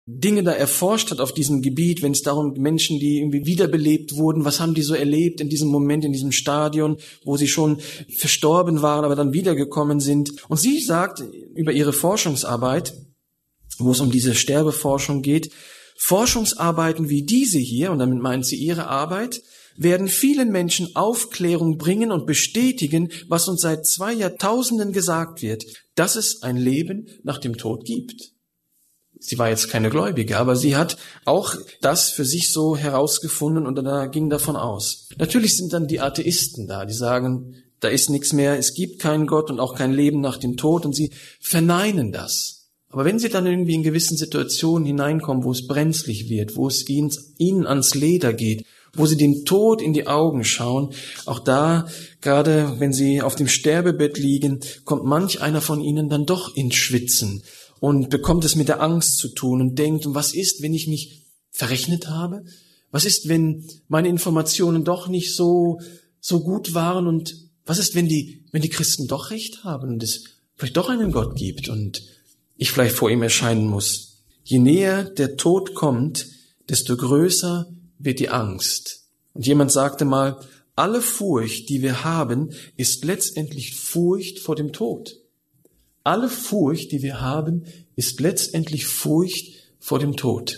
Dinge da erforscht hat auf diesem Gebiet, wenn es darum Menschen, die irgendwie wiederbelebt wurden, was haben die so erlebt in diesem Moment, in diesem Stadion, wo sie schon verstorben waren, aber dann wiedergekommen sind. Und sie sagt über ihre Forschungsarbeit, wo es um diese Sterbeforschung geht, Forschungsarbeiten wie diese hier, und damit meint sie ihre Arbeit, werden vielen Menschen Aufklärung bringen und bestätigen, was uns seit 2 Jahrtausenden gesagt wird, dass es ein Leben nach dem Tod gibt. Sie war jetzt keine Gläubige, aber sie hat auch das für sich so herausgefunden und da ging davon aus. Natürlich sind dann die Atheisten da, die sagen, da ist nichts mehr, es gibt keinen Gott und auch kein Leben nach dem Tod und sie verneinen das. Aber wenn sie dann irgendwie in gewissen Situationen hineinkommen, wo es brenzlig wird, wo es ihnen ans Leder geht, wo sie dem Tod in die Augen schauen, auch da, gerade wenn sie auf dem Sterbebett liegen, kommt manch einer von ihnen dann doch ins Schwitzen und bekommt es mit der Angst zu tun und denkt, und was ist, wenn ich mich verrechnet habe? Was ist, wenn meine Informationen doch nicht so gut waren? Und was ist, wenn die Christen doch recht haben und es vielleicht doch einen Gott gibt und ich vielleicht vor ihm erscheinen muss? Je näher der Tod kommt, desto größer wird die Angst. Und jemand sagte mal, alle Furcht, die wir haben, ist letztendlich Furcht vor dem Tod. Alle Furcht, die wir haben, ist letztendlich Furcht vor dem Tod.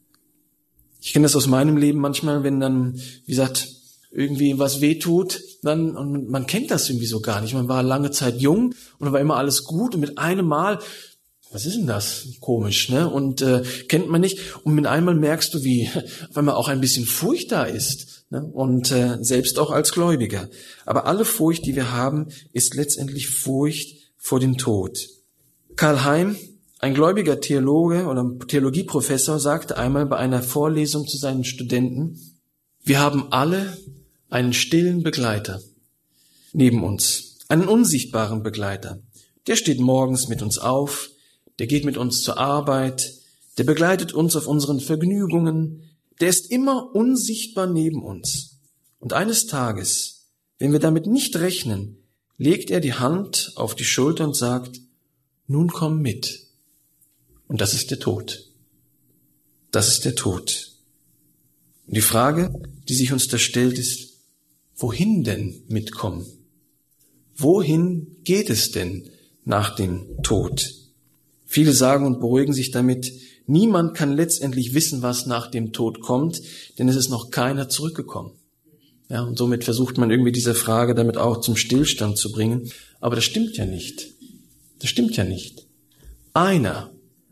Ich kenne das aus meinem Leben manchmal, wenn dann, wie gesagt, irgendwie was wehtut, dann, und man kennt das irgendwie so gar nicht. Man war lange Zeit jung und dann war immer alles gut und mit einem Mal, was ist denn das? Komisch, ne? Und kennt man nicht. Und mit einmal merkst du, wie auf einmal auch ein bisschen Furcht da ist. Ne? Und selbst auch als Gläubiger. Aber alle Furcht, die wir haben, ist letztendlich Furcht vor dem Tod. Karl Heim, ein gläubiger Theologe oder Theologieprofessor, sagte einmal bei einer Vorlesung zu seinen Studenten, wir haben alle einen stillen Begleiter neben uns, einen unsichtbaren Begleiter. Der steht morgens mit uns auf, der geht mit uns zur Arbeit, der begleitet uns auf unseren Vergnügungen, der ist immer unsichtbar neben uns. Und eines Tages, wenn wir damit nicht rechnen, legt er die Hand auf die Schulter und sagt, nun komm mit. Und das ist der Tod. Das ist der Tod. Und die Frage, die sich uns da stellt, ist, wohin denn mitkommen? Wohin geht es denn nach dem Tod? Viele sagen und beruhigen sich damit, niemand kann letztendlich wissen, was nach dem Tod kommt, denn es ist noch keiner zurückgekommen. Ja, und somit versucht man irgendwie diese Frage damit auch zum Stillstand zu bringen. Aber das stimmt ja nicht. Das stimmt ja nicht. Einer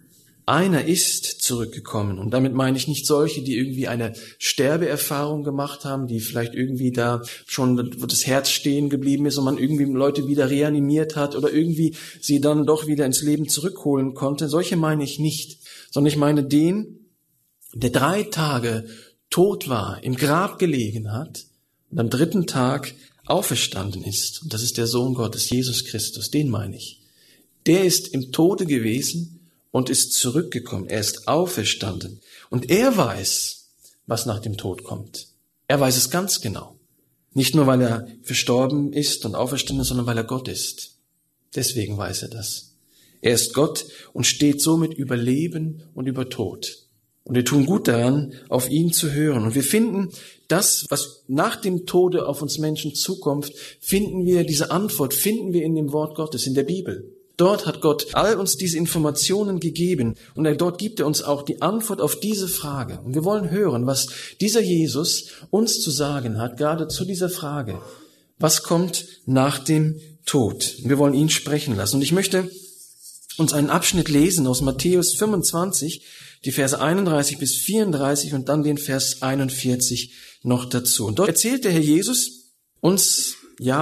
ist zurückgekommen. Und damit meine ich nicht solche, die irgendwie eine Sterbeerfahrung gemacht haben, die vielleicht irgendwie da schon das Herz stehen geblieben ist und man irgendwie Leute wieder reanimiert hat oder irgendwie sie dann doch wieder ins Leben zurückholen konnte. Solche meine ich nicht. Sondern ich meine den, der 3 Tage tot war, im Grab gelegen hat, und am 3. Tag auferstanden ist. Und das ist der Sohn Gottes, Jesus Christus, den meine ich. Der ist im Tode gewesen und ist zurückgekommen. Er ist auferstanden. Und er weiß, was nach dem Tod kommt. Er weiß es ganz genau. Nicht nur, weil er verstorben ist und auferstanden ist, sondern weil er Gott ist. Deswegen weiß er das. Er ist Gott und steht somit über Leben und über Tod. Und wir tun gut daran, auf ihn zu hören. Und wir finden das, was nach dem Tode auf uns Menschen zukommt, diese Antwort finden wir in dem Wort Gottes, in der Bibel. Dort hat Gott all uns diese Informationen gegeben. Und dort gibt er uns auch die Antwort auf diese Frage. Und wir wollen hören, was dieser Jesus uns zu sagen hat, gerade zu dieser Frage. Was kommt nach dem Tod? Wir wollen ihn sprechen lassen. Und ich möchte uns einen Abschnitt lesen aus Matthäus 25, die Verse 31 bis 34 und dann den Vers 41 noch dazu. Und dort erzählt der Herr Jesus uns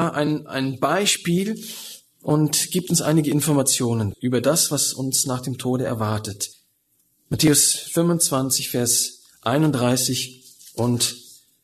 ein Beispiel und gibt uns einige Informationen über das, was uns nach dem Tode erwartet. Matthäus 25, Vers 31 und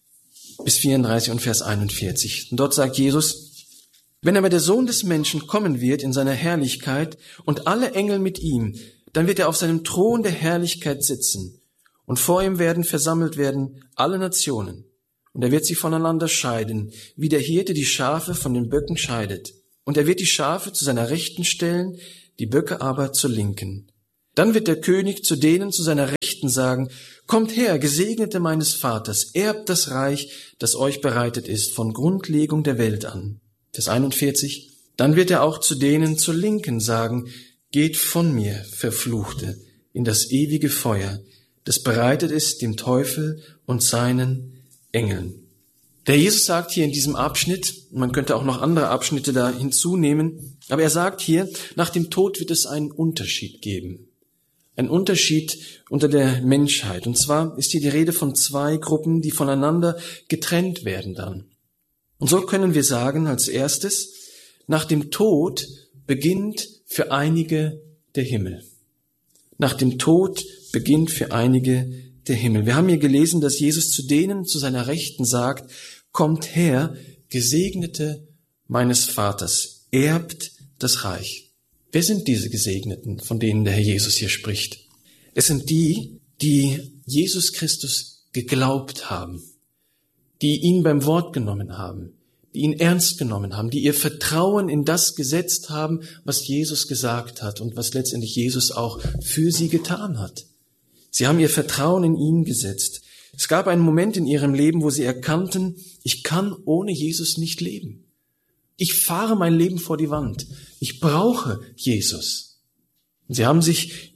bis 34 und Vers 41. Und dort sagt Jesus, wenn aber der Sohn des Menschen kommen wird in seiner Herrlichkeit und alle Engel mit ihm, dann wird er auf seinem Thron der Herrlichkeit sitzen und vor ihm werden versammelt werden alle Nationen. Und er wird sie voneinander scheiden, wie der Hirte die Schafe von den Böcken scheidet. Und er wird die Schafe zu seiner Rechten stellen, die Böcke aber zur Linken. Dann wird der König zu denen zu seiner Rechten sagen, kommt her, Gesegnete meines Vaters, erbt das Reich, das euch bereitet ist, von Grundlegung der Welt an. Vers 41. Dann wird er auch zu denen zur Linken sagen, geht von mir, Verfluchte, in das ewige Feuer, das bereitet ist dem Teufel und seinen Engeln. Der Jesus sagt hier in diesem Abschnitt, man könnte auch noch andere Abschnitte da hinzunehmen, aber er sagt hier, nach dem Tod wird es einen Unterschied geben. Ein Unterschied unter der Menschheit. Und zwar ist hier die Rede von zwei Gruppen, die voneinander getrennt werden dann. Und so können wir sagen, als erstes, nach dem Tod beginnt für einige der Himmel. Nach dem Tod beginnt für einige der Himmel. Wir haben hier gelesen, dass Jesus zu denen zu seiner Rechten sagt, kommt her, Gesegnete meines Vaters, erbt das Reich. Wer sind diese Gesegneten, von denen der Herr Jesus hier spricht? Es sind die, die Jesus Christus geglaubt haben, die ihn beim Wort genommen haben, die ihn ernst genommen haben, die ihr Vertrauen in das gesetzt haben, was Jesus gesagt hat und was letztendlich Jesus auch für sie getan hat. Sie haben ihr Vertrauen in ihn gesetzt. Es gab einen Moment in ihrem Leben, wo sie erkannten, ich kann ohne Jesus nicht leben. Ich fahre mein Leben vor die Wand. Ich brauche Jesus. Und sie haben sich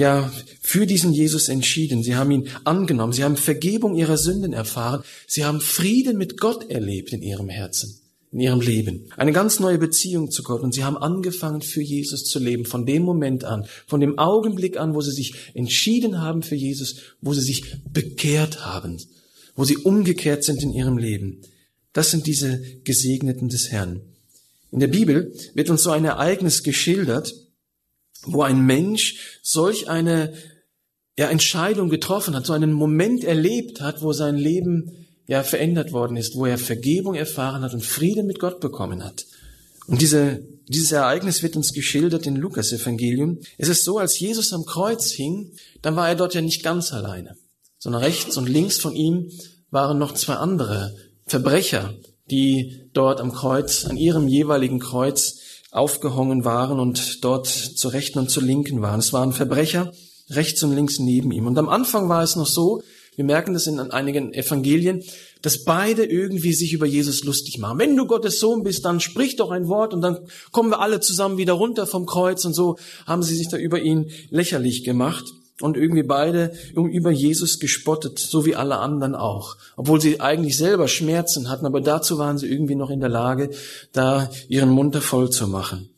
für diesen Jesus entschieden. Sie haben ihn angenommen. Sie haben Vergebung ihrer Sünden erfahren. Sie haben Frieden mit Gott erlebt in ihrem Herzen, in ihrem Leben. Eine ganz neue Beziehung zu Gott. Und sie haben angefangen, für Jesus zu leben. Von dem Moment an, von dem Augenblick an, wo sie sich entschieden haben für Jesus, wo sie sich bekehrt haben, wo sie umgekehrt sind in ihrem Leben. Das sind diese Gesegneten des Herrn. In der Bibel wird uns so ein Ereignis geschildert, wo ein Mensch solch eine Entscheidung getroffen hat, so einen Moment erlebt hat, wo sein Leben verändert worden ist, wo er Vergebung erfahren hat und Frieden mit Gott bekommen hat. Und dieses Ereignis wird uns geschildert in Lukas-Evangelium. Es ist so, als Jesus am Kreuz hing, dann war er dort ja nicht ganz alleine, sondern rechts und links von ihm waren noch zwei andere Verbrecher, die dort am Kreuz, an ihrem jeweiligen Kreuz aufgehangen waren und dort zur Rechten und zur Linken waren. Es waren Verbrecher rechts und links neben ihm. Und am Anfang war es noch so, wir merken das in einigen Evangelien, dass beide irgendwie sich über Jesus lustig machen. Wenn du Gottes Sohn bist, dann sprich doch ein Wort und dann kommen wir alle zusammen wieder runter vom Kreuz. Und so haben sie sich da über ihn lächerlich gemacht. Und irgendwie beide über Jesus gespottet, so wie alle anderen auch. Obwohl sie eigentlich selber Schmerzen hatten, aber dazu waren sie irgendwie noch in der Lage, da ihren Mund voll zu machen.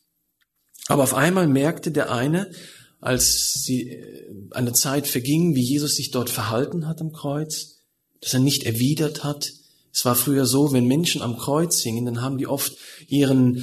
Aber auf einmal merkte der eine, als eine Zeit verging, wie Jesus sich dort verhalten hat am Kreuz, dass er nicht erwidert hat. Es war früher so, wenn Menschen am Kreuz hingen, dann haben die oft ihren,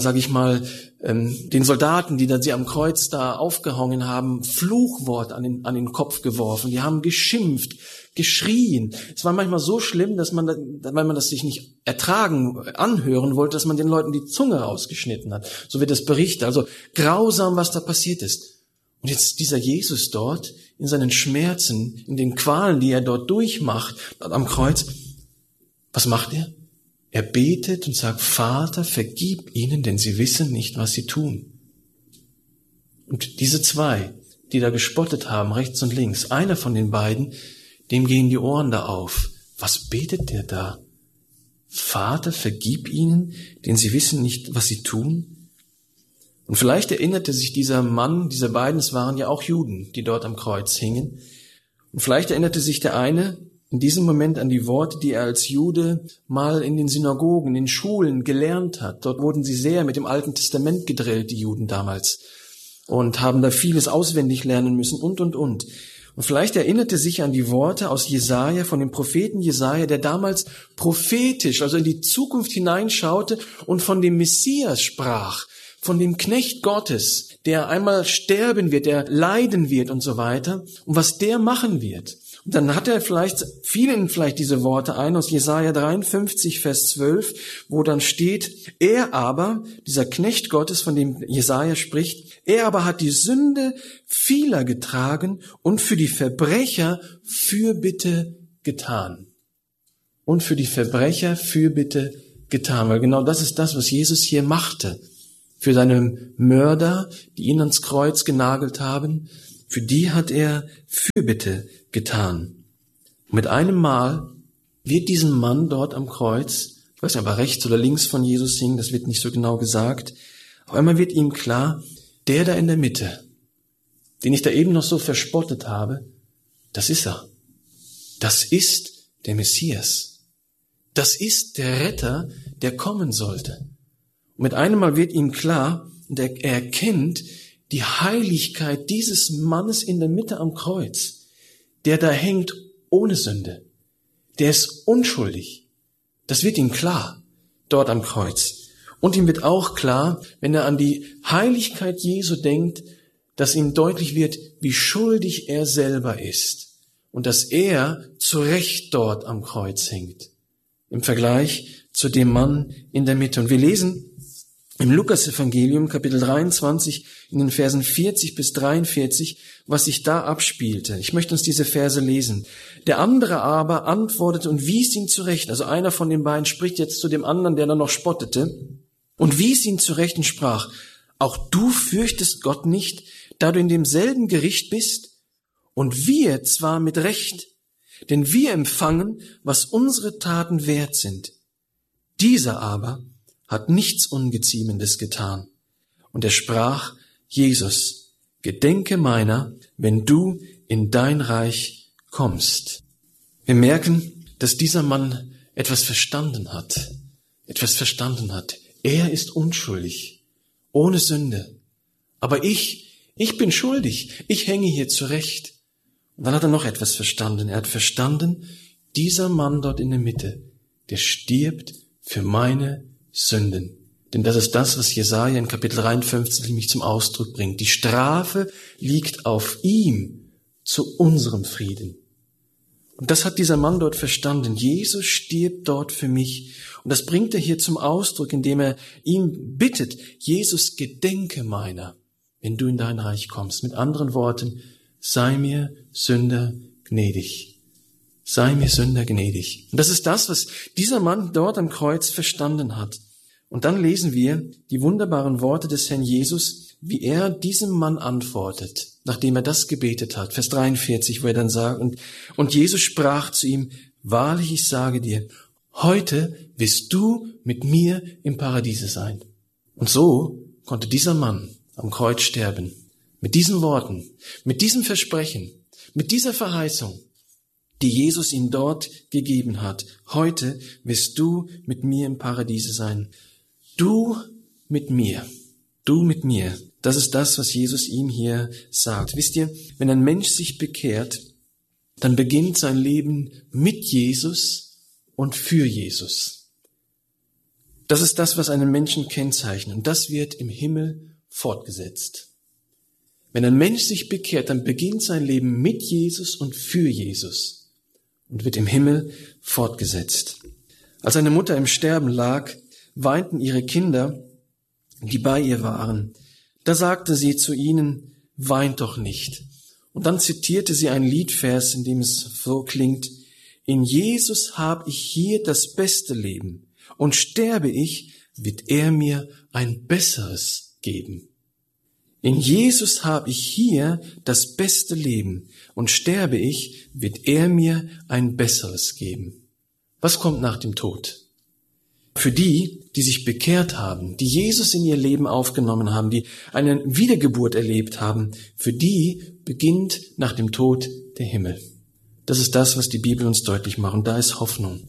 den Soldaten, die sie am Kreuz da aufgehangen haben, Fluchwort an den Kopf geworfen. Die haben geschimpft, geschrien. Es war manchmal so schlimm, dass weil man das sich nicht anhören wollte, dass man den Leuten die Zunge rausgeschnitten hat. So wird das berichtet. Also grausam, was da passiert ist. Und jetzt dieser Jesus dort, in seinen Schmerzen, in den Qualen, die er dort durchmacht, dort am Kreuz, was macht er? Er betet und sagt, Vater, vergib ihnen, denn sie wissen nicht, was sie tun. Und diese zwei, die da gespottet haben, rechts und links, einer von den beiden, dem gehen die Ohren da auf. Was betet der da? Vater, vergib ihnen, denn sie wissen nicht, was sie tun. Und vielleicht erinnerte sich dieser Mann, diese beiden, es waren ja auch Juden, die dort am Kreuz hingen. Und vielleicht erinnerte sich der eine in diesem Moment an die Worte, die er als Jude mal in den Synagogen, in den Schulen gelernt hat. Dort wurden sie sehr mit dem Alten Testament gedrillt, die Juden damals, und haben da vieles auswendig lernen müssen und. Und vielleicht erinnerte sich an die Worte aus Jesaja, von dem Propheten Jesaja, der damals prophetisch, also in die Zukunft hineinschaute und von dem Messias sprach, von dem Knecht Gottes, der einmal sterben wird, der leiden wird und so weiter, und was der machen wird. Und dann hat er fielen diese Worte ein aus Jesaja 53, Vers 12, wo dann steht, er aber, dieser Knecht Gottes, von dem Jesaja spricht, er aber hat die Sünde vieler getragen und für die Verbrecher Fürbitte getan. Weil genau das ist das, was Jesus hier machte. Für seine Mörder, die ihn ans Kreuz genagelt haben, für die hat er Fürbitte getan. Und mit einem Mal wird diesem Mann dort am Kreuz, ich weiß nicht, ob er rechts oder links von Jesus hing, das wird nicht so genau gesagt, auf einmal wird ihm klar, der da in der Mitte, den ich da eben noch so verspottet habe, das ist er. Das ist der Messias. Das ist der Retter, der kommen sollte. Und mit einem Mal wird ihm klar, und er erkennt die Heiligkeit dieses Mannes in der Mitte am Kreuz, der da hängt ohne Sünde. Der ist unschuldig. Das wird ihm klar, dort am Kreuz. Und ihm wird auch klar, wenn er an die Heiligkeit Jesu denkt, dass ihm deutlich wird, wie schuldig er selber ist und dass er zu Recht dort am Kreuz hängt. Im Vergleich zu dem Mann in der Mitte. Und wir lesen im Lukas-Evangelium, Kapitel 23, in den Versen 40 bis 43, was sich da abspielte. Ich möchte uns diese Verse lesen. Der andere aber antwortete und wies ihn zurecht. Also einer von den beiden spricht jetzt zu dem anderen, der dann noch spottete, und wies ihn zurecht und sprach, auch du fürchtest Gott nicht, da du in demselben Gericht bist? Und wir zwar mit Recht, denn wir empfangen, was unsere Taten wert sind. Dieser aber hat nichts Ungeziemendes getan. Und er sprach, Jesus, gedenke meiner, wenn du in dein Reich kommst. Wir merken, dass dieser Mann etwas verstanden hat. Er ist unschuldig, ohne Sünde. Aber ich bin schuldig. Ich hänge hier zurecht. Und dann hat er noch etwas verstanden. Er hat verstanden, dieser Mann dort in der Mitte, der stirbt für meine Sünden. Denn das ist das, was Jesaja in Kapitel 53 nämlich zum Ausdruck bringt. Die Strafe liegt auf ihm zu unserem Frieden. Und das hat dieser Mann dort verstanden. Jesus stirbt dort für mich. Und das bringt er hier zum Ausdruck, indem er ihn bittet, Jesus, gedenke meiner, wenn du in dein Reich kommst. Mit anderen Worten, sei mir Sünder gnädig. Sei mir Sünder gnädig. Und das ist das, was dieser Mann dort am Kreuz verstanden hat. Und dann lesen wir die wunderbaren Worte des Herrn Jesus, wie er diesem Mann antwortet, nachdem er das gebetet hat. Vers 43, wo er dann sagt, und Jesus sprach zu ihm, wahrlich, ich sage dir, heute wirst du mit mir im Paradiese sein. Und so konnte dieser Mann am Kreuz sterben. Mit diesen Worten, mit diesem Versprechen, mit dieser Verheißung, die Jesus ihm dort gegeben hat. Heute wirst du mit mir im Paradiese sein. Du mit mir. Das ist das, was Jesus ihm hier sagt. Wisst ihr, wenn ein Mensch sich bekehrt, dann beginnt sein Leben mit Jesus und für Jesus. Das ist das, was einen Menschen kennzeichnet. Und das wird im Himmel fortgesetzt. Wenn ein Mensch sich bekehrt, dann beginnt sein Leben mit Jesus und für Jesus und wird im Himmel fortgesetzt. Als eine Mutter im Sterben lag, weinten ihre Kinder, die bei ihr waren. Da sagte sie zu ihnen, weint doch nicht. Und dann zitierte sie einen Liedvers, in dem es so klingt, in Jesus hab ich hier das beste Leben, und sterbe ich, wird er mir ein besseres geben. In Jesus hab ich hier das beste Leben, und sterbe ich, wird er mir ein besseres geben. Was kommt nach dem Tod? Für die, die sich bekehrt haben, die Jesus in ihr Leben aufgenommen haben, die eine Wiedergeburt erlebt haben, für die beginnt nach dem Tod der Himmel. Das ist das, was die Bibel uns deutlich macht. Und da ist Hoffnung.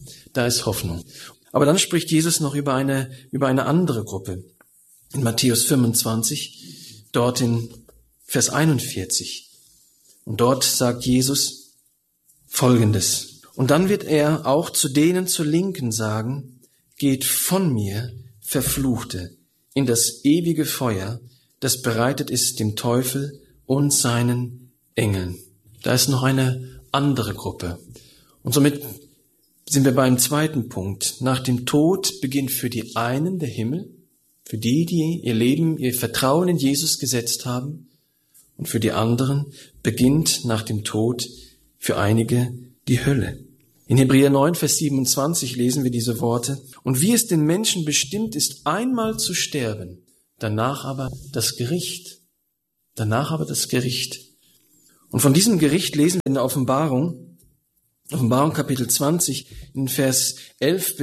Aber dann spricht Jesus noch über eine andere Gruppe. In Matthäus 25, dort in Vers 41. Und dort sagt Jesus Folgendes. Und dann wird er auch zu denen zur Linken sagen, geht von mir, Verfluchte, in das ewige Feuer, das bereitet ist dem Teufel und seinen Engeln. Da ist noch eine andere Gruppe. Und somit sind wir beim zweiten Punkt. Nach dem Tod beginnt für die einen der Himmel, für die, die ihr Leben, ihr Vertrauen in Jesus gesetzt haben, und für die anderen beginnt nach dem Tod für einige die Hölle. In Hebräer 9, Vers 27 lesen wir diese Worte. Und wie es den Menschen bestimmt ist, einmal zu sterben, danach aber das Gericht. Danach aber das Gericht. Und von diesem Gericht lesen wir in der Offenbarung Kapitel 20, in Vers 11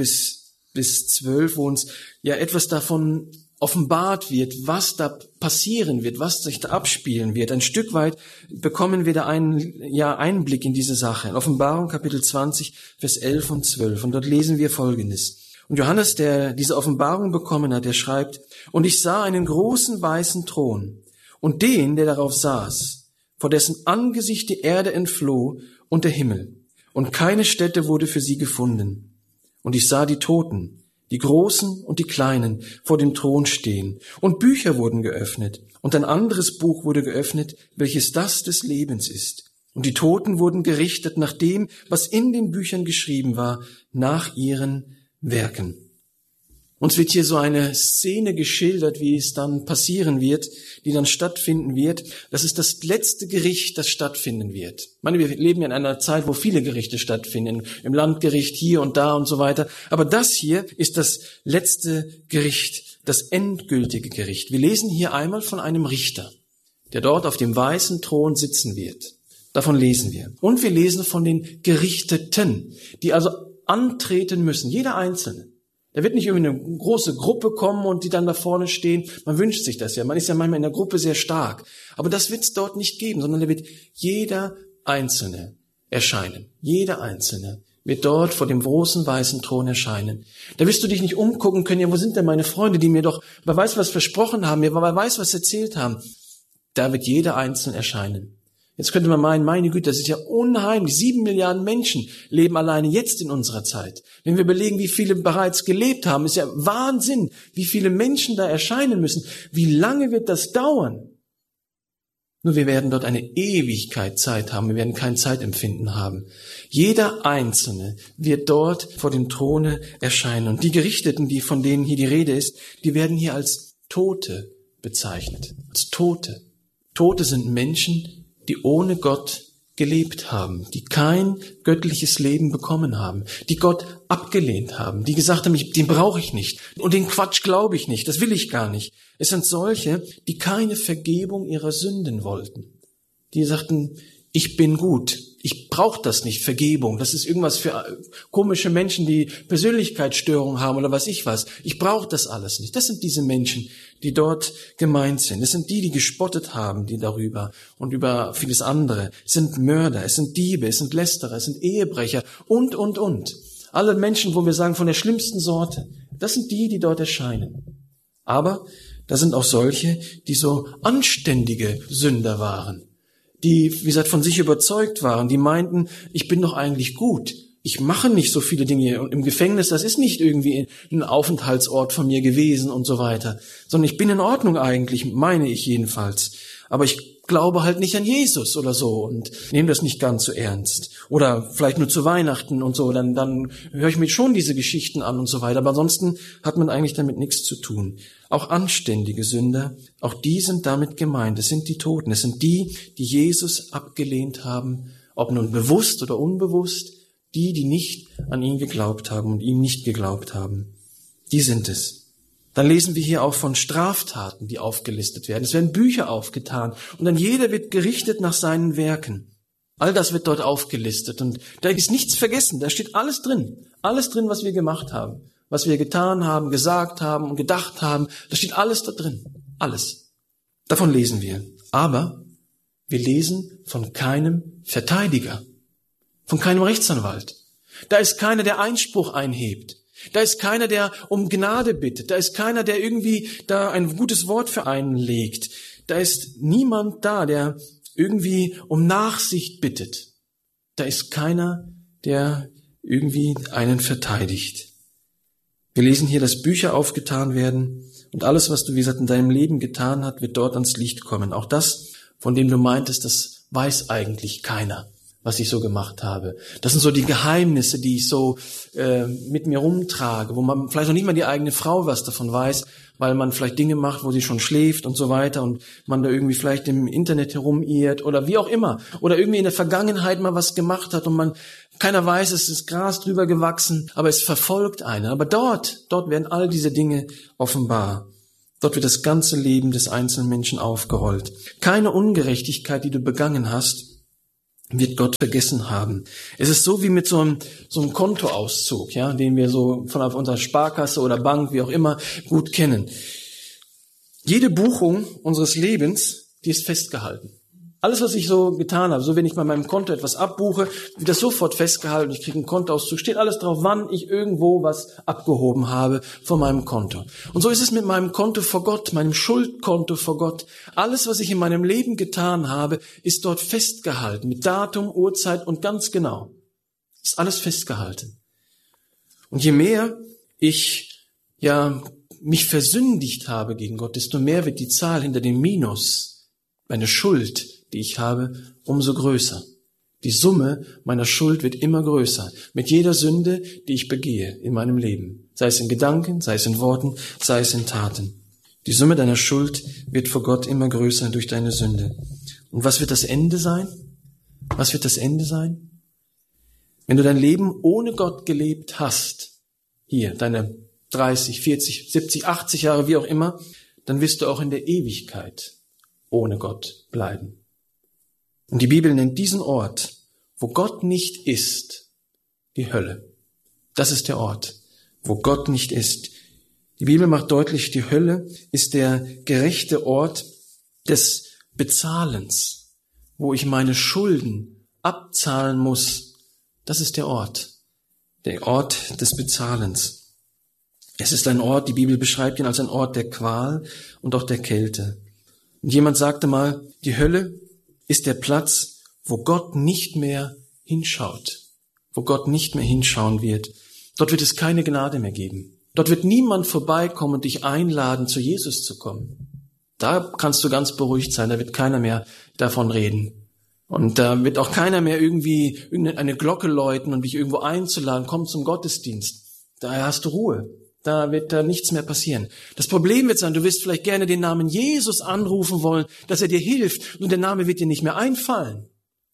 bis 12, wo uns ja etwas davon offenbart wird, was da passieren wird, was sich da abspielen wird. Ein Stück weit bekommen wir da einen Einblick in diese Sache. In Offenbarung Kapitel 20, Vers 11 und 12. Und dort lesen wir Folgendes. Und Johannes, der diese Offenbarung bekommen hat, der schreibt, und ich sah einen großen weißen Thron und den, der darauf saß, vor dessen Angesicht die Erde entfloh und der Himmel. Und keine Stätte wurde für sie gefunden. Und ich sah die Toten, die Großen und die Kleinen, vor dem Thron stehen. Und Bücher wurden geöffnet. Und ein anderes Buch wurde geöffnet, welches das des Lebens ist. Und die Toten wurden gerichtet nach dem, was in den Büchern geschrieben war, nach ihren Werken. Uns wird hier so eine Szene geschildert, wie es dann passieren wird, die dann stattfinden wird. Das ist das letzte Gericht, das stattfinden wird. Ich meine, wir leben ja in einer Zeit, wo viele Gerichte stattfinden, im Landgericht hier und da und so weiter. Aber das hier ist das letzte Gericht, das endgültige Gericht. Wir lesen hier einmal von einem Richter, der dort auf dem weißen Thron sitzen wird. Davon lesen wir. Und wir lesen von den Gerichteten, die also antreten müssen, jeder Einzelne. Da wird nicht irgendwie eine große Gruppe kommen und die dann da vorne stehen. Man wünscht sich das ja. Man ist ja manchmal in der Gruppe sehr stark. Aber das wird es dort nicht geben, sondern da wird jeder Einzelne erscheinen. Jeder Einzelne wird dort vor dem großen weißen Thron erscheinen. Da wirst du dich nicht umgucken können, ja, wo sind denn meine Freunde, die mir doch, wer weiß was versprochen haben, wer weiß was erzählt haben. Da wird jeder Einzelne erscheinen. Jetzt könnte man meinen, meine Güte, das ist ja unheimlich. 7 Milliarden Menschen leben alleine jetzt in unserer Zeit. Wenn wir überlegen, wie viele bereits gelebt haben, ist ja Wahnsinn, wie viele Menschen da erscheinen müssen. Wie lange wird das dauern? Nur wir werden dort eine Ewigkeit Zeit haben. Wir werden kein Zeitempfinden haben. Jeder Einzelne wird dort vor dem Throne erscheinen. Und die Gerichteten, von denen hier die Rede ist, die werden hier als Tote bezeichnet. Als Tote. Tote sind Menschen, die ohne Gott gelebt haben, die kein göttliches Leben bekommen haben, die Gott abgelehnt haben, die gesagt haben, den brauche ich nicht und den Quatsch glaube ich nicht, das will ich gar nicht. Es sind solche, die keine Vergebung ihrer Sünden wollten, die sagten, ich bin gut, ich brauche das nicht, Vergebung, das ist irgendwas für komische Menschen, die Persönlichkeitsstörungen haben oder was ich was. Ich brauche das alles nicht. Das sind diese Menschen, die dort gemeint sind. Es sind die gespottet haben, die darüber und über vieles andere. Es sind Mörder, es sind Diebe, es sind Lästerer, es sind Ehebrecher und. Alle Menschen, wo wir sagen, von der schlimmsten Sorte. Das sind die dort erscheinen. Aber da sind auch solche, die so anständige Sünder waren. Die, wie gesagt, von sich überzeugt waren, die meinten, ich bin doch eigentlich gut. Ich mache nicht so viele Dinge. Und im Gefängnis, das ist nicht irgendwie ein Aufenthaltsort von mir gewesen und so weiter. Sondern ich bin in Ordnung eigentlich, meine ich jedenfalls. Aber ich glaube halt nicht an Jesus oder so und nehme das nicht ganz so ernst. Oder vielleicht nur zu Weihnachten und so, dann höre ich mir schon diese Geschichten an und so weiter. Aber ansonsten hat man eigentlich damit nichts zu tun. Auch anständige Sünder, auch die sind damit gemeint. Es sind die Toten, es sind die Jesus abgelehnt haben, ob nun bewusst oder unbewusst, die nicht an ihn geglaubt haben und ihm nicht geglaubt haben. Die sind es. Dann lesen wir hier auch von Straftaten, die aufgelistet werden. Es werden Bücher aufgetan und dann jeder wird gerichtet nach seinen Werken. All das wird dort aufgelistet und da ist nichts vergessen. Da steht alles drin, was wir gemacht haben, was wir getan haben, gesagt haben und gedacht haben. Da steht alles da drin, alles. Davon lesen wir. Aber wir lesen von keinem Verteidiger, von keinem Rechtsanwalt. Da ist keiner, der Einspruch einhebt. Da ist keiner, der um Gnade bittet. Da ist keiner, der irgendwie da ein gutes Wort für einen legt. Da ist niemand da, der irgendwie um Nachsicht bittet. Da ist keiner, der irgendwie einen verteidigt. Wir lesen hier, dass Bücher aufgetan werden und alles, was du, wie gesagt, in deinem Leben getan hast, wird dort ans Licht kommen. Auch das, von dem du meintest, das weiß eigentlich keiner, was ich so gemacht habe. Das sind so die Geheimnisse, die ich so mit mir rumtrage, wo man vielleicht noch nicht mal die eigene Frau was davon weiß, weil man vielleicht Dinge macht, wo sie schon schläft und so weiter und man da irgendwie vielleicht im Internet herumirrt oder wie auch immer. Oder irgendwie in der Vergangenheit mal was gemacht hat und keiner weiß, es ist Gras drüber gewachsen, aber es verfolgt einen. Aber dort werden all diese Dinge offenbar. Dort wird das ganze Leben des einzelnen Menschen aufgerollt. Keine Ungerechtigkeit, die du begangen hast, wird Gott vergessen haben. Es ist so wie mit so einem Kontoauszug, ja, den wir so von unserer Sparkasse oder Bank, wie auch immer, gut kennen. Jede Buchung unseres Lebens, die ist festgehalten. Alles, was ich so getan habe, so wenn ich bei meinem Konto etwas abbuche, wird das sofort festgehalten. Ich kriege einen Kontoauszug, steht alles drauf, wann ich irgendwo was abgehoben habe von meinem Konto. Und so ist es mit meinem Konto vor Gott, meinem Schuldkonto vor Gott. Alles, was ich in meinem Leben getan habe, ist dort festgehalten, mit Datum, Uhrzeit und ganz genau. Ist alles festgehalten. Und je mehr ich mich versündigt habe gegen Gott, desto mehr wird die Zahl hinter dem Minus, meine Schuld, die ich habe, umso größer. Die Summe meiner Schuld wird immer größer. Mit jeder Sünde, die ich begehe in meinem Leben. Sei es in Gedanken, sei es in Worten, sei es in Taten. Die Summe deiner Schuld wird vor Gott immer größer durch deine Sünde. Und was wird das Ende sein? Was wird das Ende sein? Wenn du dein Leben ohne Gott gelebt hast, hier, deine 30, 40, 70, 80 Jahre, wie auch immer, dann wirst du auch in der Ewigkeit ohne Gott bleiben. Und die Bibel nennt diesen Ort, wo Gott nicht ist, die Hölle. Das ist der Ort, wo Gott nicht ist. Die Bibel macht deutlich, die Hölle ist der gerechte Ort des Bezahlens, wo ich meine Schulden abzahlen muss. Das ist der Ort des Bezahlens. Es ist ein Ort, die Bibel beschreibt ihn als ein Ort der Qual und auch der Kälte. Und jemand sagte mal, die Hölle ist der Platz, wo Gott nicht mehr hinschaut, wo Gott nicht mehr hinschauen wird. Dort wird es keine Gnade mehr geben. Dort wird niemand vorbeikommen und dich einladen, zu Jesus zu kommen. Da kannst du ganz beruhigt sein, da wird keiner mehr davon reden. Und da wird auch keiner mehr irgendwie irgendeine Glocke läuten und dich irgendwo einzuladen, komm zum Gottesdienst. Da hast du Ruhe. Da wird da nichts mehr passieren. Das Problem wird sein, du wirst vielleicht gerne den Namen Jesus anrufen wollen, dass er dir hilft, und der Name wird dir nicht mehr einfallen.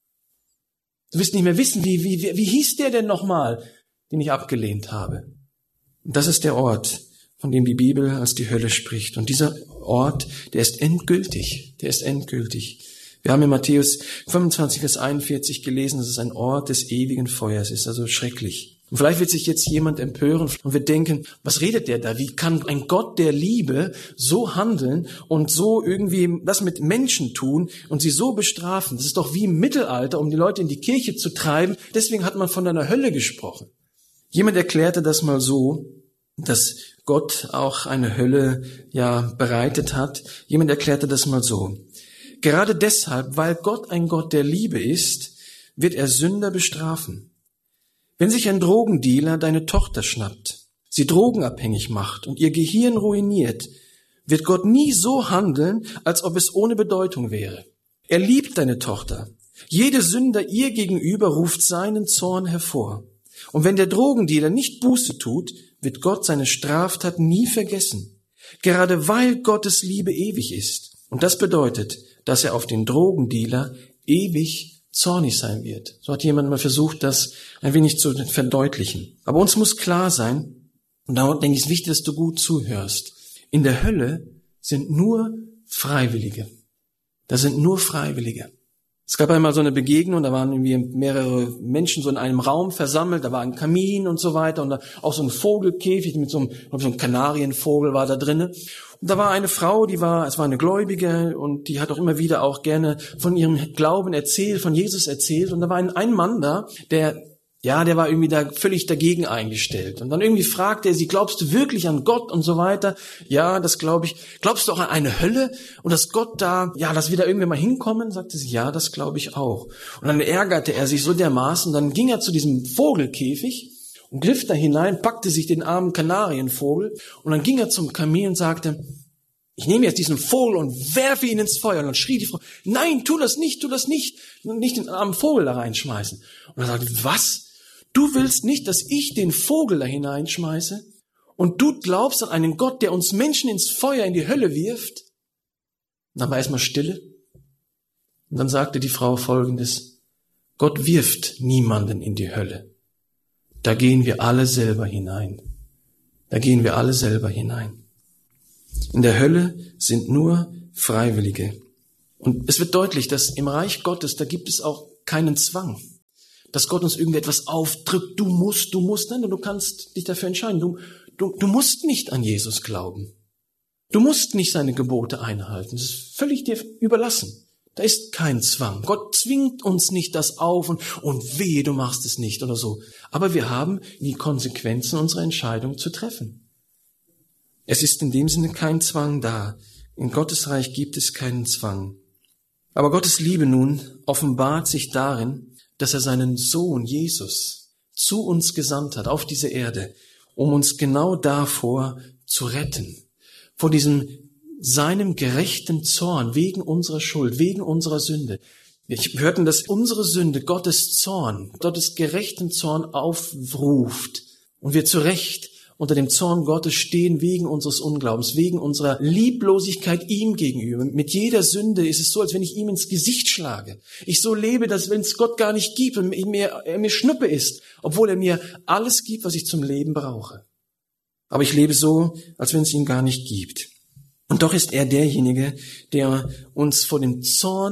Du wirst nicht mehr wissen, wie hieß der denn nochmal, den ich abgelehnt habe. Und das ist der Ort, von dem die Bibel als die Hölle spricht. Und dieser Ort, der ist endgültig. Wir haben in Matthäus 25, Vers 41 gelesen, dass es ein Ort des ewigen Feuers ist, also schrecklich. Und vielleicht wird sich jetzt jemand empören und wird denken, was redet der da? Wie kann ein Gott der Liebe so handeln und so irgendwie das mit Menschen tun und sie so bestrafen? Das ist doch wie im Mittelalter, um die Leute in die Kirche zu treiben. Deswegen hat man von einer Hölle gesprochen. Jemand erklärte das mal so, dass Gott auch eine Hölle bereitet hat. Jemand erklärte das mal so. Gerade deshalb, weil Gott ein Gott der Liebe ist, wird er Sünder bestrafen. Wenn sich ein Drogendealer deine Tochter schnappt, sie drogenabhängig macht und ihr Gehirn ruiniert, wird Gott nie so handeln, als ob es ohne Bedeutung wäre. Er liebt deine Tochter. Jede Sünde ihr gegenüber ruft seinen Zorn hervor. Und wenn der Drogendealer nicht Buße tut, wird Gott seine Straftat nie vergessen. Gerade weil Gottes Liebe ewig ist. Und das bedeutet, dass er auf den Drogendealer ewig zornig sein wird. So hat jemand mal versucht, das ein wenig zu verdeutlichen. Aber uns muss klar sein, und da denke ich, es ist wichtig, dass du gut zuhörst. In der Hölle sind nur Freiwillige. Da sind nur Freiwillige. Es gab einmal so eine Begegnung, da waren irgendwie mehrere Menschen so in einem Raum versammelt, da war ein Kamin und so weiter und da auch so ein Vogelkäfig mit so einem Kanarienvogel war da drinne. Und da war eine Frau, es war eine Gläubige und die hat auch immer wieder auch gerne von ihrem Glauben erzählt, von Jesus erzählt. Und da war ein Mann da, der war irgendwie da völlig dagegen eingestellt. Und dann irgendwie fragte er sie, glaubst du wirklich an Gott und so weiter? Ja, das glaube ich. Glaubst du auch an eine Hölle? Und dass Gott dass wir da irgendwie mal hinkommen? Sagte sie, ja, das glaube ich auch. Und dann ärgerte er sich so dermaßen, dann ging er zu diesem Vogelkäfig und griff da hinein, packte sich den armen Kanarienvogel und dann ging er zum Kamin und sagte, ich nehme jetzt diesen Vogel und werfe ihn ins Feuer. Und dann schrie die Frau, nein, tu das nicht, nicht den armen Vogel da reinschmeißen. Und er sagte, was? Du willst nicht, dass ich den Vogel da hineinschmeiße? Und du glaubst an einen Gott, der uns Menschen ins Feuer, in die Hölle wirft? Und dann war erstmal Stille. Und dann sagte die Frau Folgendes, Gott wirft niemanden in die Hölle. Da gehen wir alle selber hinein. In der Hölle sind nur Freiwillige. Und es wird deutlich, dass im Reich Gottes, da gibt es auch keinen Zwang. Dass Gott uns irgendetwas aufdrückt, du musst. Nein, du kannst dich dafür entscheiden. Du musst nicht an Jesus glauben. Du musst nicht seine Gebote einhalten. Das ist völlig dir überlassen. Da ist kein Zwang. Gott zwingt uns nicht das auf und wehe, du machst es nicht oder so. Aber wir haben die Konsequenzen unserer Entscheidung zu treffen. Es ist in dem Sinne kein Zwang da. In Gottes Reich gibt es keinen Zwang. Aber Gottes Liebe nun offenbart sich darin, dass er seinen Sohn Jesus zu uns gesandt hat auf diese Erde, um uns genau davor zu retten. Vor seinem gerechten Zorn wegen unserer Schuld, wegen unserer Sünde. Wir hörten, dass unsere Sünde Gottes Zorn, Gottes gerechten Zorn aufruft und wir zu Recht unter dem Zorn Gottes stehen wegen unseres Unglaubens, wegen unserer Lieblosigkeit ihm gegenüber. Mit jeder Sünde ist es so, als wenn ich ihm ins Gesicht schlage. Ich so lebe, dass wenn es Gott gar nicht gibt und er mir Schnuppe ist, obwohl er mir alles gibt, was ich zum Leben brauche. Aber ich lebe so, als wenn es ihn gar nicht gibt. Und doch ist er derjenige, der uns vor seinem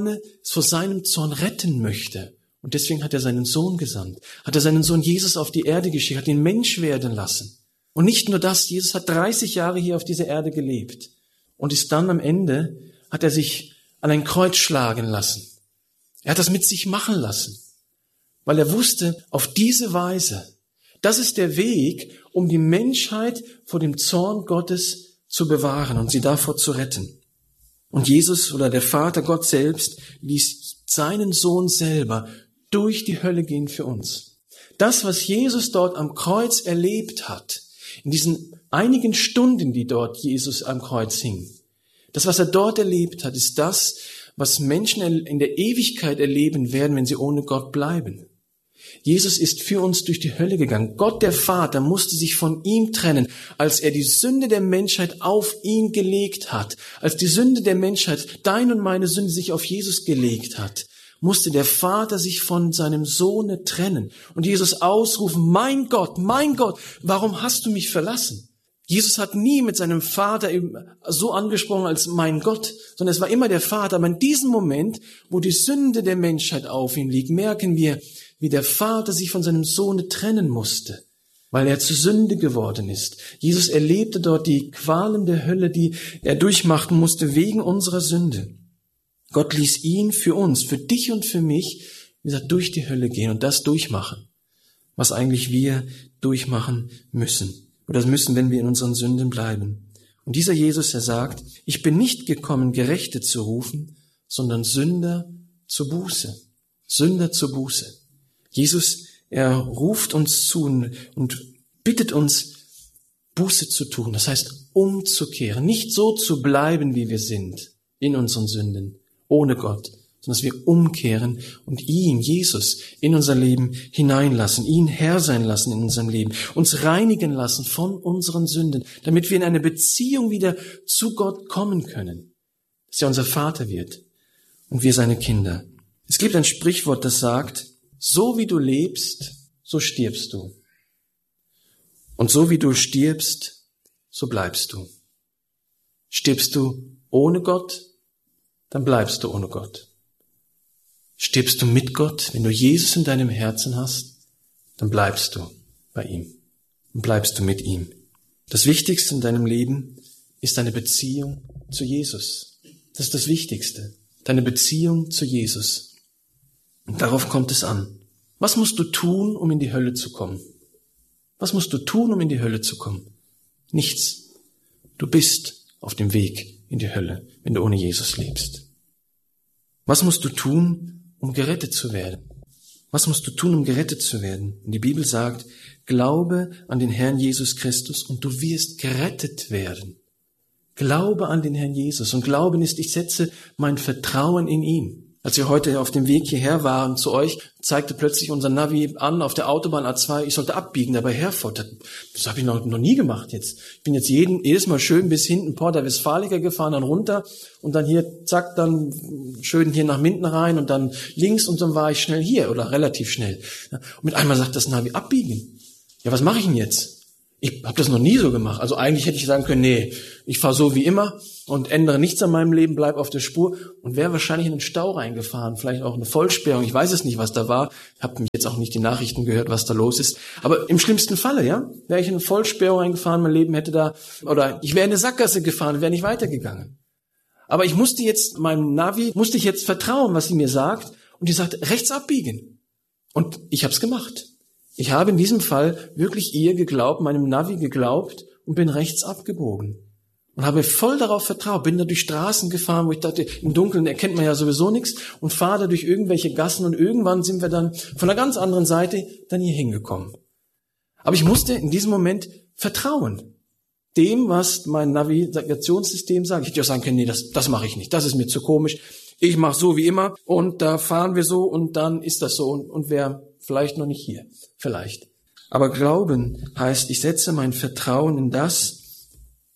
Zorn retten möchte. Und deswegen hat er seinen Sohn gesandt. Hat er seinen Sohn Jesus auf die Erde geschickt, hat ihn Mensch werden lassen. Und nicht nur das, Jesus hat 30 Jahre hier auf dieser Erde gelebt. Und ist dann am Ende, hat er sich an ein Kreuz schlagen lassen. Er hat das mit sich machen lassen. Weil er wusste, auf diese Weise, das ist der Weg, um die Menschheit vor dem Zorn Gottes zu bewahren und sie davor zu retten. Und Jesus oder der Vater, Gott selbst, ließ seinen Sohn selber durch die Hölle gehen für uns. Das, was Jesus dort am Kreuz erlebt hat, in diesen einigen Stunden, die dort Jesus am Kreuz hing, das, was er dort erlebt hat, ist das, was Menschen in der Ewigkeit erleben werden, wenn sie ohne Gott bleiben. Jesus ist für uns durch die Hölle gegangen. Gott, der Vater, musste sich von ihm trennen, als er die Sünde der Menschheit auf ihn gelegt hat. Als die Sünde der Menschheit, deine und meine Sünde, sich auf Jesus gelegt hat, musste der Vater sich von seinem Sohne trennen. Und Jesus ausrufen, mein Gott, warum hast du mich verlassen? Jesus hat nie mit seinem Vater so angesprochen als mein Gott, sondern es war immer der Vater. Aber in diesem Moment, wo die Sünde der Menschheit auf ihm liegt, merken wir, wie der Vater sich von seinem Sohne trennen musste, weil er zur Sünde geworden ist. Jesus erlebte dort die Qualen der Hölle, die er durchmachen musste wegen unserer Sünde. Gott ließ ihn für uns, für dich und für mich, wie gesagt, durch die Hölle gehen und das durchmachen, was eigentlich wir durchmachen müssen. Oder das müssen, wenn wir in unseren Sünden bleiben. Und dieser Jesus, er sagt, ich bin nicht gekommen, Gerechte zu rufen, sondern Sünder zur Buße. Sünder zur Buße. Jesus, er ruft uns zu und bittet uns, Buße zu tun. Das heißt, umzukehren. Nicht so zu bleiben, wie wir sind, in unseren Sünden, ohne Gott, sondern dass wir umkehren und ihn, Jesus, in unser Leben hineinlassen, ihn Herr sein lassen in unserem Leben, uns reinigen lassen von unseren Sünden, damit wir in eine Beziehung wieder zu Gott kommen können, dass er unser Vater wird und wir seine Kinder. Es gibt ein Sprichwort, das sagt, so wie du lebst, so stirbst du. Und so wie du stirbst, so bleibst du. Stirbst du ohne Gott, dann bleibst du ohne Gott. Stirbst du mit Gott, wenn du Jesus in deinem Herzen hast, dann bleibst du bei ihm und bleibst du mit ihm. Das Wichtigste in deinem Leben ist deine Beziehung zu Jesus. Das ist das Wichtigste, deine Beziehung zu Jesus. Und darauf kommt es an. Was musst du tun, um in die Hölle zu kommen? Was musst du tun, um in die Hölle zu kommen? Nichts. Du bist auf dem Weg in die Hölle, wenn du ohne Jesus lebst. Was musst du tun, um gerettet zu werden? Was musst du tun, um gerettet zu werden? Und die Bibel sagt, glaube an den Herrn Jesus Christus und du wirst gerettet werden. Glaube an den Herrn Jesus. Und Glauben ist, ich setze mein Vertrauen in ihn. Als wir heute auf dem Weg hierher waren zu euch, zeigte plötzlich unser Navi an auf der Autobahn A2, ich sollte abbiegen, dabei Herford. Das habe ich noch nie gemacht jetzt. Ich bin jetzt jedes Mal schön bis hinten Porta Westfalica gefahren, dann runter und dann hier, zack, dann schön hier nach Minden rein und dann links und dann war ich schnell hier oder relativ schnell. Und mit einmal sagt das Navi, abbiegen. Ja, was mache ich denn jetzt? Ich habe das noch nie so gemacht. Also eigentlich hätte ich sagen können, nee, ich fahre so wie immer und ändere nichts an meinem Leben, bleib auf der Spur und wäre wahrscheinlich in einen Stau reingefahren, vielleicht auch eine Vollsperrung. Ich weiß es nicht, was da war. Ich habe mich jetzt auch nicht die Nachrichten gehört, was da los ist. Aber im schlimmsten Falle, ja, wäre ich in eine Vollsperrung reingefahren, mein Leben hätte da, oder ich wäre in eine Sackgasse gefahren, wäre nicht weitergegangen. Aber ich musste jetzt meinem Navi, vertrauen, was sie mir sagt. Und die sagt, rechts abbiegen. Und ich habe es gemacht. Ich habe in diesem Fall wirklich ihr geglaubt, meinem Navi geglaubt und bin rechts abgebogen. Und habe voll darauf vertraut, bin da durch Straßen gefahren, wo ich dachte, im Dunkeln erkennt man ja sowieso nichts und fahre da durch irgendwelche Gassen und irgendwann sind wir dann von einer ganz anderen Seite dann hier hingekommen. Aber ich musste in diesem Moment vertrauen. Dem, was mein Navigationssystem sagt. Ich hätte auch sagen können, nee, das mache ich nicht, das ist mir zu komisch. Ich mache so wie immer und da fahren wir so und dann ist das so und wer vielleicht noch nicht hier, vielleicht. Aber Glauben heißt, ich setze mein Vertrauen in das,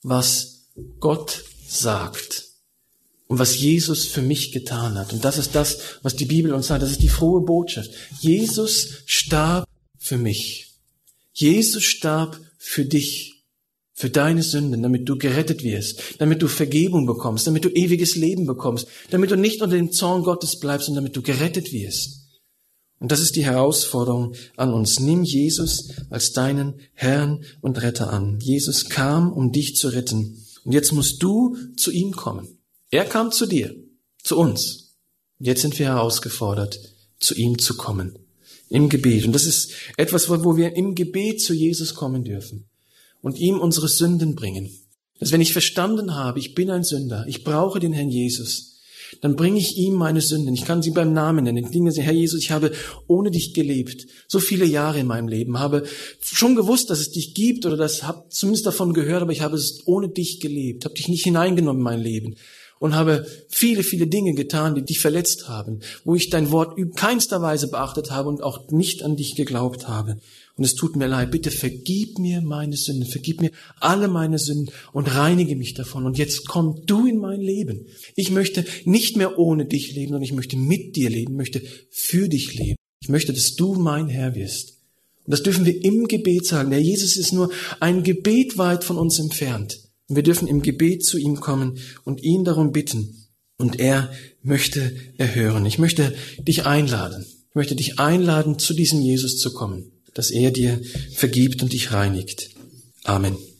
was Gott sagt und was Jesus für mich getan hat. Und das ist das, was die Bibel uns sagt, das ist die frohe Botschaft. Jesus starb für mich. Jesus starb für dich, für deine Sünden, damit du gerettet wirst, damit du Vergebung bekommst, damit du ewiges Leben bekommst, damit du nicht unter dem Zorn Gottes bleibst und damit du gerettet wirst. Und das ist die Herausforderung an uns. Nimm Jesus als deinen Herrn und Retter an. Jesus kam, um dich zu retten. Und jetzt musst du zu ihm kommen. Er kam zu dir, zu uns. Und jetzt sind wir herausgefordert, zu ihm zu kommen. Im Gebet. Und das ist etwas, wo wir im Gebet zu Jesus kommen dürfen. Und ihm unsere Sünden bringen. Dass wenn ich verstanden habe, ich bin ein Sünder, ich brauche den Herrn Jesus, dann bringe ich ihm meine Sünden. Ich kann sie beim Namen nennen. Ich denke, Herr Jesus, ich habe ohne dich gelebt. So viele Jahre in meinem Leben. Habe schon gewusst, dass es dich gibt oder habe zumindest davon gehört, aber ich habe es ohne dich gelebt. Habe dich nicht hineingenommen in mein Leben. Und habe viele, viele Dinge getan, die dich verletzt haben. Wo ich dein Wort in keinster Weise beachtet habe und auch nicht an dich geglaubt habe. Und es tut mir leid, bitte vergib mir meine Sünden, vergib mir alle meine Sünden und reinige mich davon. Und jetzt komm du in mein Leben. Ich möchte nicht mehr ohne dich leben, sondern ich möchte mit dir leben, möchte für dich leben. Ich möchte, dass du mein Herr wirst. Und das dürfen wir im Gebet sagen. Der Jesus ist nur ein Gebet weit von uns entfernt. Und wir dürfen im Gebet zu ihm kommen und ihn darum bitten. Und er möchte erhören. Ich möchte dich einladen. Ich möchte dich einladen, zu diesem Jesus zu kommen, dass er dir vergibt und dich reinigt. Amen.